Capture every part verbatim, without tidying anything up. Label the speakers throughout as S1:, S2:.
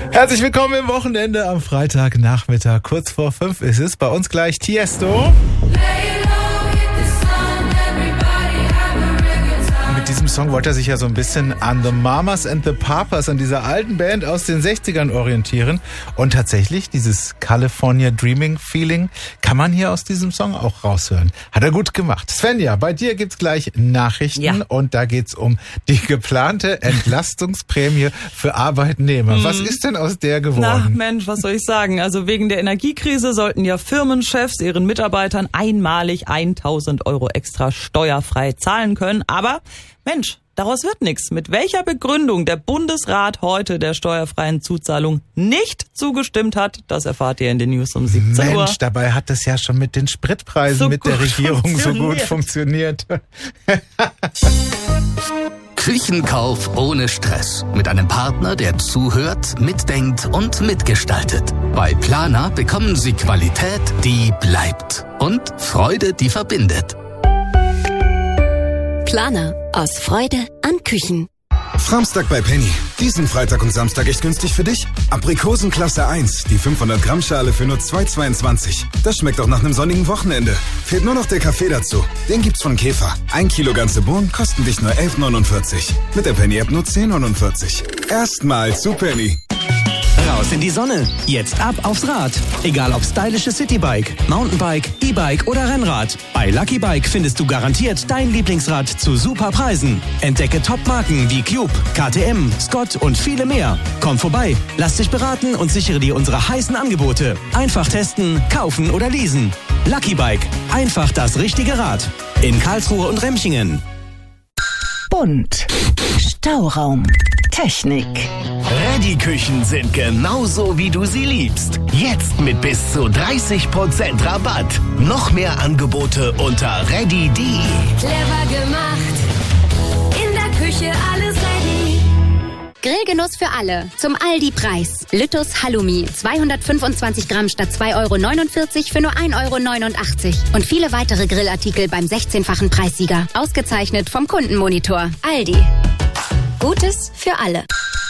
S1: Herzlich willkommen im Wochenende am Freitagnachmittag. Kurz vor fünf ist es. Bei uns gleich Tiesto. Mit diesem Song wollte er sich ja so ein bisschen an The Mamas and the Papas, an dieser alten Band aus den sechzigern orientieren. Und tatsächlich, dieses California Dreaming Feeling kann man hier aus diesem Song auch raushören. Hat er gut gemacht. Svenja, bei dir gibt's gleich Nachrichten ja. Und da geht's um die geplante Entlastungsprämie für Arbeitnehmer. Mhm. Was ist denn aus der geworden?
S2: Na Mensch, was soll ich sagen? Also wegen der Energiekrise sollten ja Firmenchefs ihren Mitarbeitern einmalig tausend Euro extra steuerfrei zahlen können. Aber Mensch, daraus wird nichts. Mit welcher Begründung der Bundesrat heute der steuerfreien Zuzahlung nicht zugestimmt hat, das erfahrt ihr in den News um siebzehn Uhr.
S1: Mensch, dabei hat das ja schon mit den Spritpreisen so mit der Regierung so gut funktioniert.
S3: Küchenkauf ohne Stress. Mit einem Partner, der zuhört, mitdenkt und mitgestaltet. Bei Planer bekommen Sie Qualität, die bleibt. Und Freude, die verbindet.
S4: Planer. Aus Freude an Küchen.
S5: Framstag bei Penny. Diesen Freitag und Samstag echt günstig für dich. Aprikosen Klasse eins, die fünfhundert Gramm Schale für nur zwei Euro zweiundzwanzig. Das schmeckt auch nach einem sonnigen Wochenende. Fehlt nur noch der Kaffee dazu. Den gibt's von Käfer. Ein Kilo ganze Bohnen kosten dich nur elf neunundvierzig. Mit der Penny-App nur zehn neunundvierzig. Erstmal zu Penny.
S6: Raus in die Sonne. Jetzt ab aufs Rad. Egal ob stylische Citybike, Mountainbike, E-Bike oder Rennrad. Bei Lucky Bike findest du garantiert dein Lieblingsrad zu super Preisen. Entdecke Top-Marken wie Cube, K T M, Scott und viele mehr. Komm vorbei, lass dich beraten und sichere dir unsere heißen Angebote. Einfach testen, kaufen oder leasen. Lucky Bike. Einfach das richtige Rad. In Karlsruhe und Remchingen.
S7: Bunt. Stauraum. Technik.
S8: Reddy-Küchen sind genauso, wie du sie liebst. Jetzt mit bis zu dreißig Prozent Rabatt. Noch mehr Angebote unter Reddy punkt de.
S4: Clever gemacht. In der Küche alles ready. Grillgenuss für alle. Zum Aldi-Preis. Lüttus Halloumi. zweihundertfünfundzwanzig Gramm statt zwei Euro neunundvierzig für nur ein Euro neunundachtzig. Und viele weitere Grillartikel beim sechzehnfachen Preissieger. Ausgezeichnet vom Kundenmonitor. Aldi. Gutes für alle.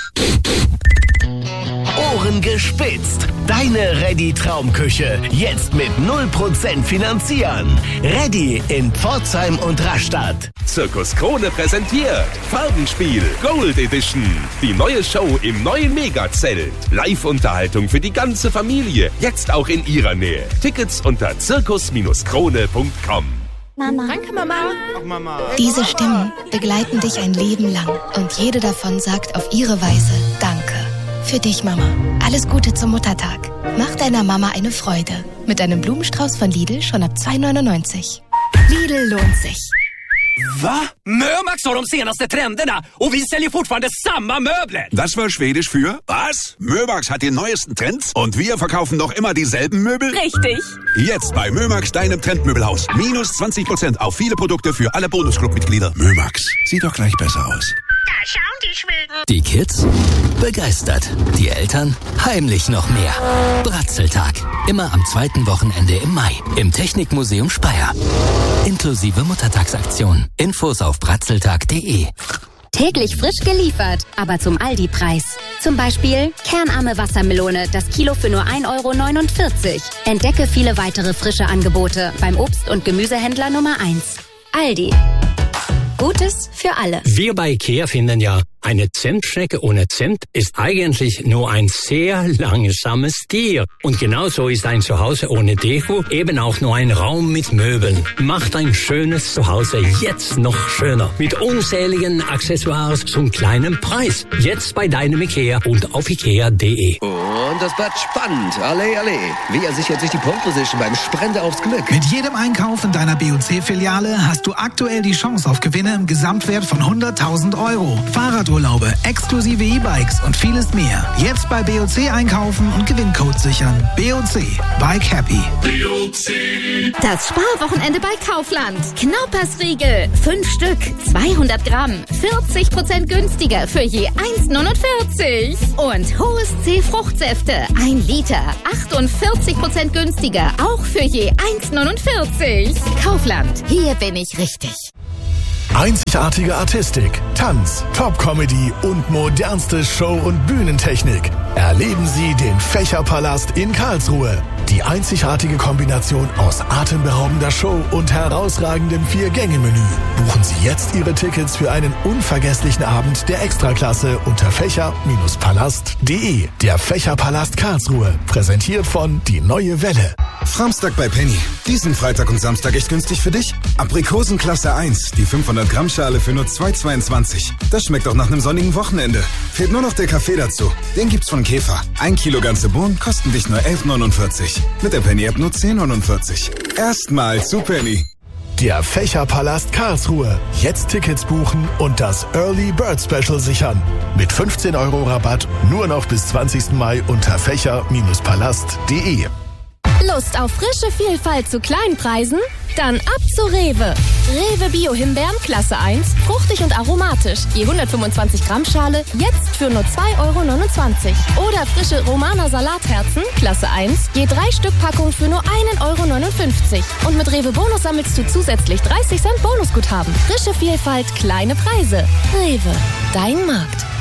S8: Ohren gespitzt. Deine Reddy-Traumküche. Jetzt mit null Prozent finanzieren. Reddy in Pforzheim und Rastatt.
S9: Zirkus Krone präsentiert Farbenspiel Gold Edition. Die neue Show im neuen Megazelt. Live-Unterhaltung für die ganze Familie. Jetzt auch in ihrer Nähe. Tickets unter zirkus krone punkt com.
S10: Mama. Danke, Mama. Ach, Mama. Diese Stimmen begleiten dich ein Leben lang und jede davon sagt auf ihre Weise Danke. Für dich, Mama. Alles Gute zum Muttertag. Mach deiner Mama eine Freude. Mit einem Blumenstrauß von Lidl schon ab zwei Euro neunundneunzig. Lidl lohnt sich.
S11: Va? Mömax har de senaste trenderna och vi säljer fortfarande samma möbler.
S12: Das war Schwedisch für was? Mömax hat die neuesten Trends und wir verkaufen noch immer dieselben Möbel?
S10: Richtig.
S12: Jetzt bei Mömax, deinem Trendmöbelhaus. Minus zwanzig Prozent auf viele Produkte für alle Bonusclub-Mitglieder. Mömax, sieht doch gleich besser aus.
S13: Da schauen die Schweden.
S3: Die Kids begeistert. Die Eltern heimlich noch mehr. Bratzeltag. Immer am zweiten Wochenende im Mai. Im Technikmuseum Speyer. Inklusive Muttertagsaktion. Infos auf bratzeltag punkt de.
S4: Täglich frisch geliefert, aber zum Aldi-Preis. Zum Beispiel kernarme Wassermelone, das Kilo für nur ein Euro neunundvierzig. Entdecke viele weitere frische Angebote beim Obst- und Gemüsehändler Nummer eins. Aldi. Gutes für alle.
S14: Wir bei IKEA finden ja, eine Zentstrecke ohne Zent ist eigentlich nur ein sehr langsames Tier. Und genauso ist ein Zuhause ohne Deko eben auch nur ein Raum mit Möbeln. Macht ein schönes Zuhause jetzt noch schöner. Mit unzähligen Accessoires zum kleinen Preis. Jetzt bei deinem IKEA und auf ikea punkt de.
S15: Und das bleibt spannend. Alle, alle. Wer sichert sich die Pole Position beim Sprint aufs Glück?
S16: Mit jedem Einkauf in deiner B und C-Filiale hast du aktuell die Chance auf Gewinne im Gesamtwert von hunderttausend Euro. Fahrradurlaube, exklusive E-Bikes und vieles mehr. Jetzt bei B und C einkaufen und Gewinncode sichern. B und C. Bike Happy.
S17: B und C.
S18: Das Sparwochenende bei Kaufland. Knaupersriegel. Fünf Stück. zweihundert Gramm. vierzig Prozent günstiger für je eins Euro neunundvierzig. Und Hohes C Fruchtsäfte. Ein Liter. achtundvierzig Prozent günstiger. Auch für je eins Euro neunundvierzig. Kaufland. Hier bin ich richtig.
S19: Einzigartige Artistik, Tanz, Top-Comedy und modernste Show- und Bühnentechnik. Erleben Sie den Fächerpalast in Karlsruhe. Die einzigartige Kombination aus atemberaubender Show und herausragendem Vier-Gänge-Menü. Buchen Sie jetzt Ihre Tickets für einen unvergesslichen Abend der Extraklasse unter fächer Palast punkt de. Der Fächerpalast Karlsruhe, präsentiert von Die Neue Welle.
S5: Framstag bei Penny. Diesen Freitag und Samstag echt günstig für dich. Aprikosen Klasse eins, die fünfhundert Gramm Schale für nur zwei Euro zweiundzwanzig. Das schmeckt auch nach einem sonnigen Wochenende. Fehlt nur noch der Kaffee dazu. Den gibt's von Käfer. Ein Kilo ganze Bohnen kosten dich nur elf Euro neunundvierzig. Mit der Penny-App nur zehn Euro neunundvierzig. Erstmal zu Penny.
S19: Der Fächerpalast Karlsruhe. Jetzt Tickets buchen und das Early Bird Special sichern. Mit fünfzehn Euro Rabatt nur noch bis zwanzigsten Mai unter fächer Palast punkt de.
S10: Lust auf frische Vielfalt zu kleinen Preisen? Dann ab zu Rewe. Rewe Bio-Himbeeren Klasse eins, fruchtig und aromatisch. Je hundertfünfundzwanzig Gramm Schale, jetzt für nur zwei Euro neunundzwanzig. Oder frische Romana Salatherzen Klasse eins, je drei Stück Packung für nur ein Euro neunundfünfzig. Und mit Rewe Bonus sammelst du zusätzlich dreißig Cent Bonusguthaben. Frische Vielfalt, kleine Preise. Rewe, dein Markt.